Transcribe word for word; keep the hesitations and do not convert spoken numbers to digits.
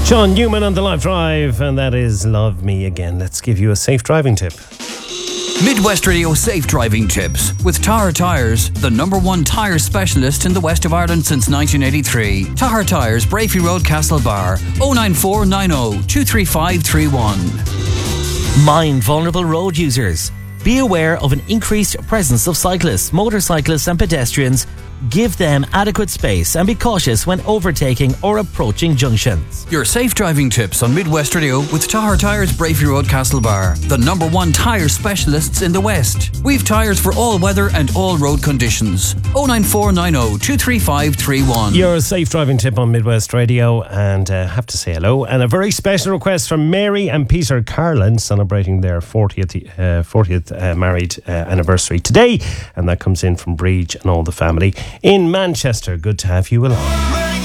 Sean Newman on the live drive, and that is Love Me Again. Let's give you a safe driving tip. Midwest Radio Safe Driving Tips with Tahar Tyres, the number one tyre specialist in the west of Ireland since nineteen eighty-three. Tahar Tyres, Brafey Road, Castlebar, oh nine four nine oh two three five three one. Mind vulnerable road users. Be aware of an increased presence of cyclists, motorcyclists and pedestrians. Give them adequate space and be cautious when overtaking or approaching junctions. Your safe driving tips on Midwest Radio with Tahar Tyres, Brafey Road, Castlebar, the number one tyre specialists in the West. We've tyres for all weather and all road conditions. oh nine four nine oh two three five three one. Your safe driving tip on Midwest Radio, and uh, have to say hello. And a very special request from Mary and Peter Carlin, celebrating their fortieth, uh, fortieth uh, married uh, anniversary today, and that comes in from Breach and all the family in Manchester. Good to have you along.